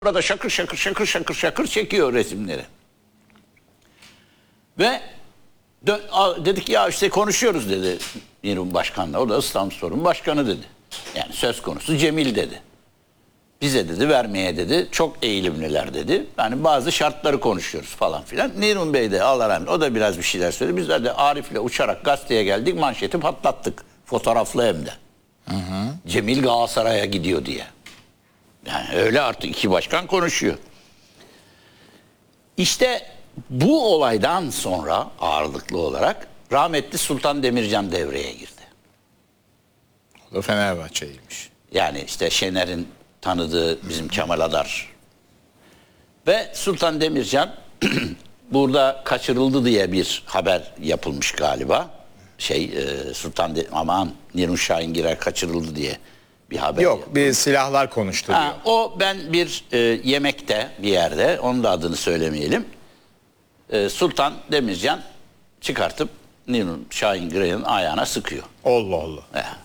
Burada şakır şakır şakır şakır şakır çekiyor resimleri. Ve dedik ya işte konuşuyoruz dedi Nirun Başkan'la. O da İstanbulspor'un başkanı dedi. Yani söz konusu Cemil dedi. Bize dedi vermeye dedi çok eğilimliler dedi. Yani bazı şartları konuşuyoruz falan filan. Nirun Bey de Allah rahmet o da biraz bir şeyler söyledi. Biz de Arif'le uçarak gazeteye geldik, manşeti patlattık. Fotoğraflı hem de. Cemil Galatasaray'a gidiyor diye. Yani öyle artık iki başkan konuşuyor. İşte bu olaydan sonra ağırlıklı olarak rahmetli Sultan Demircan devreye girdi. O da Fenerbahçe'ymiş. Yani işte Şener'in tanıdığı bizim Kemal Adar. Ve Sultan Demircan burada kaçırıldı diye bir haber yapılmış galiba. Nirun Şahingirer kaçırıldı diye bir haber. Yok, bir silahlar konuştu diyor. O ben bir yemekte bir yerde, onun da adını söylemeyelim. Sultan Demircan çıkartıp Nirun Şahingirer'in ayağına sıkıyor. Allah Allah.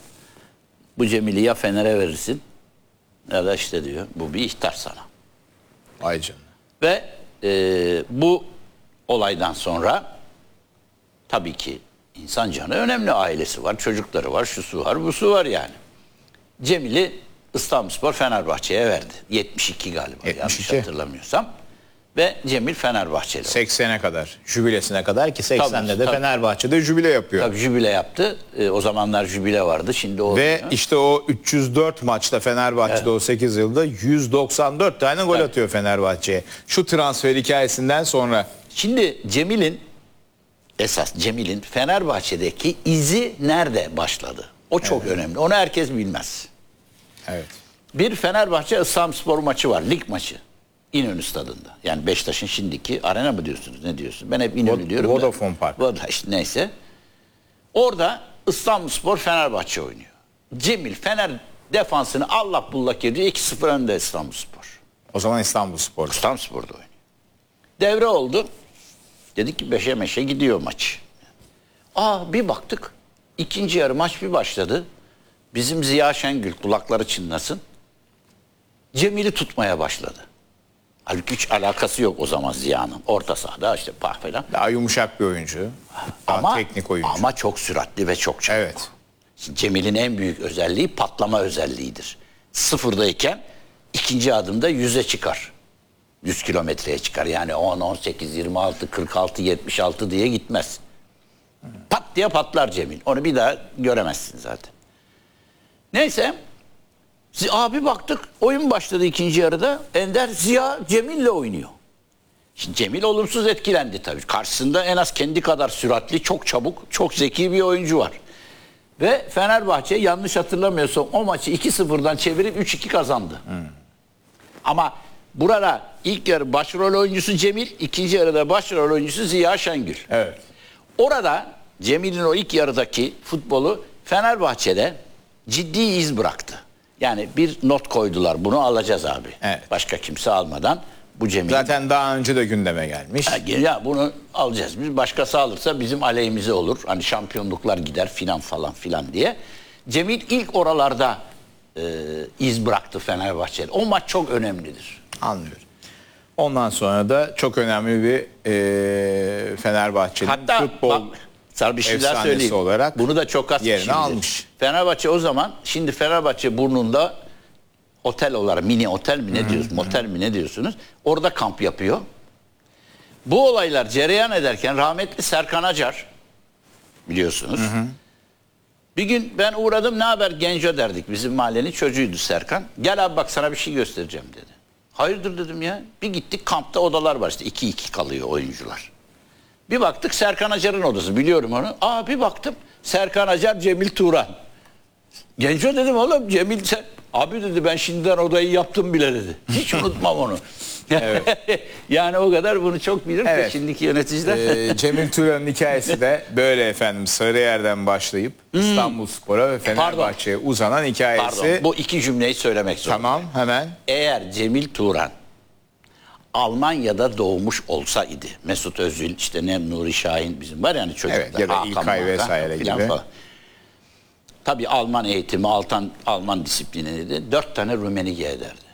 Bu Cemil'i ya Fener'e verirsin ya da işte diyor bu bir ihtar sana. Vay canına. Ve bu olaydan sonra tabii ki insan canı önemli, ailesi var, çocukları var, şusu var, busu var yani. Cemil'i İstanbulspor Fenerbahçe'ye verdi. 72 galiba 72. yanlış hatırlamıyorsam. Ve Cemil Fenerbahçeli oldu. 80'e kadar, jübilesine kadar ki 80'de de tabii. Fenerbahçe'de jübile yapıyor. Tabii jübile yaptı. O zamanlar jübile vardı. Şimdi o Ve işte o 304 maçta Fenerbahçe'de o 8 yılda 194 tane gol atıyor Fenerbahçe'ye. Şu transfer hikayesinden sonra. Şimdi Cemil'in Fenerbahçe'deki izi nerede başladı? O çok önemli. Onu herkes bilmez. Evet. Bir Fenerbahçe İstanbulspor maçı var. Lig maçı. İnönü Stadı'nda. Yani Beşiktaş'ın şimdiki arena mı diyorsunuz? Ne diyorsun? Ben hep İnönü diyorum. Vodafone Park. İşte neyse. Orada İstanbulspor Fenerbahçe oynuyor. Cemil Fener defansını Allah bullak ediyor. 2-0 önde İstanbulspor. O zaman İstanbulspor. İstanbulspor'da oynuyor. Devre oldu. Dedik ki beşe meşe gidiyor maç. Bir baktık. İkinci yarı maç bir başladı. Bizim Ziya Şengül kulakları çınlasın. Cemil'i tutmaya başladı. Halbuki hiç alakası yok o zaman Ziya'nın. Orta sahada işte falan. Daha yumuşak bir oyuncu. Daha teknik oyuncu. Ama çok süratli ve çok çabuk. Evet. Cemil'in en büyük özelliği patlama özelliğidir. Sıfırdayken ikinci adımda 100'e çıkar. 100 kilometreye çıkar. Yani 10, 18, 26, 46, 76 diye gitmez. Pat diye patlar Cemil. Onu bir daha göremezsin zaten. Neyse. Bir baktık oyun başladı ikinci yarıda. Ender Ziya Cemil'le oynuyor. Şimdi Cemil olumsuz etkilendi tabii. Karşısında en az kendi kadar süratli, çok çabuk, çok zeki bir oyuncu var. Ve Fenerbahçe yanlış hatırlamıyorsam o maçı 2-0'dan çevirip 3-2 kazandı. Ama burada ilk yarı başrol oyuncusu Cemil, ikinci yarıda başrol oyuncusu Ziya Şengül. Evet. Orada Cemil'in o ilk yarıdaki futbolu Fenerbahçe'de ciddi iz bıraktı. Yani bir not koydular. Bunu alacağız abi. Evet. Başka kimse almadan bu Cemil. Zaten daha önce de gündeme gelmiş. Ya bunu alacağız. Biz başkası alırsa bizim aleyhimize olur. Hani şampiyonluklar gider filan falan filan diye. Cemil ilk oralarda iz bıraktı Fenerbahçe'de. O maç çok önemlidir. Anlıyorum. Ondan sonra da çok önemli bir Fenerbahçe'nin futbol sana bir şey daha efsanesi söyleyeyim. olarak Bunu da çok az yerini kişi bilir. almış. Fenerbahçe o zaman, şimdi Fenerbahçe burnunda otel olarak, mini otel mi ne diyorsunuz, motel mi ne diyorsunuz? Orada kamp yapıyor. Bu olaylar cereyan ederken rahmetli Serkan Acar, biliyorsunuz. Bir gün ben uğradım, ne haber Genco derdik, bizim mahallenin çocuğuydu Serkan. Gel abi bak sana bir şey göstereceğim dedi. Hayırdır dedim ya. Bir gittik, kampta odalar var işte, 2-2 kalıyor oyuncular. Bir baktık Serkan Acar'ın odası, biliyorum onu. Bir baktım Serkan Acar, Cemil Turan. Genco dedim oğlum Cemil sen. Abi dedi ben şimdiden odayı yaptım bile dedi. Hiç unutmam onu. Evet. Yani o kadar bunu çok bilir de şimdiki yöneticiler. Cemil Turan'ın hikayesi de böyle efendim, Sarıyer'den başlayıp İstanbulspor'a ve Fenerbahçe'ye uzanan hikayesi. Pardon, bu iki cümleyi söylemek zorundayım. Tamam, hemen. Eğer Cemil Turan Almanya'da doğmuş olsaydı, Mesut Özil, işte Nuri Şahin bizim var yani çocuklar. Evet, ya da İlkay vesaire gibi. Falan. Tabii Alman eğitimi, Alman disipliniydi. 4 tane Rummenigge ederdi.